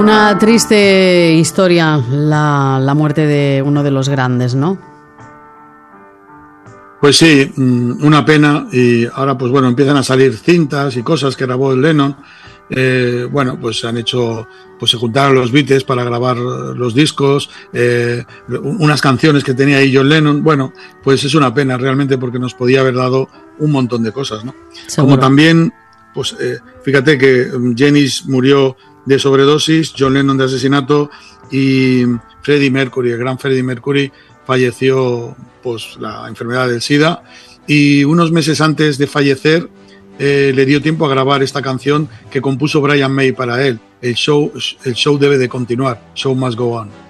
Una triste historia, la muerte de uno de los grandes, ¿no? Pues sí, una pena. Y ahora, pues bueno, empiezan a salir cintas y cosas que grabó Lennon. Bueno, pues se han hecho, pues se juntaron los Beatles para grabar los discos, unas canciones que tenía ahí John Lennon. Bueno, pues es una pena realmente, porque nos podía haber dado un montón de cosas, ¿no? Seguro. Como también, pues fíjate que Janis murió de sobredosis, John Lennon de asesinato, y Freddie Mercury, el gran Freddie Mercury, falleció pues la enfermedad del SIDA, y unos meses antes de fallecer le dio tiempo a grabar esta canción que compuso Brian May para él. El show debe de continuar, show must go on.